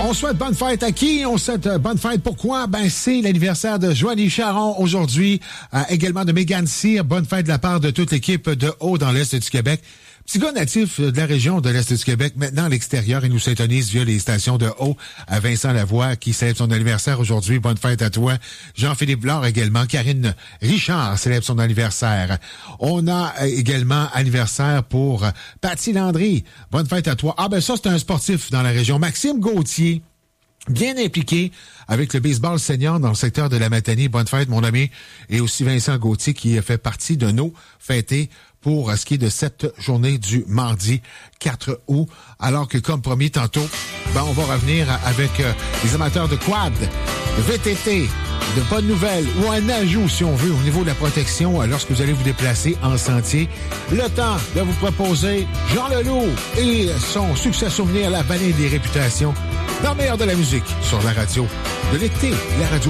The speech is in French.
On souhaite bonne fête à qui? On souhaite bonne fête. Pourquoi? Ben, c'est l'anniversaire de Joanie Charon aujourd'hui. Également de Mégane Cyr. Bonne fête de la part de toute l'équipe de Haut dans l'Est du Québec. Petit gars natif de la région de l'Est du Québec, maintenant à l'extérieur, il nous s'intonise via les stations de Haut à Vincent Lavoie, qui célèbre son anniversaire aujourd'hui. Bonne fête à toi. Jean-Philippe Blard également. Karine Richard célèbre son anniversaire. On a également anniversaire pour Paty Landry. Bonne fête à toi. Ah ben ça, c'est un sportif dans la région. Maxime Gauthier, bien impliqué avec le baseball senior dans le secteur de la Matanie. Bonne fête, mon ami. Et aussi Vincent Gauthier, qui fait partie de nos fêtés pour ce qui est de cette journée du mardi 4 août. Alors que, comme promis tantôt, ben on va revenir avec les amateurs de quad, de VTT, de bonnes nouvelles ou un ajout, si on veut, au niveau de la protection lorsque vous allez vous déplacer en sentier. Le temps de vous proposer Jean Leloup et son succès souvenir, la vallée des réputations, dans le meilleur de la musique sur la radio de l'été, la radio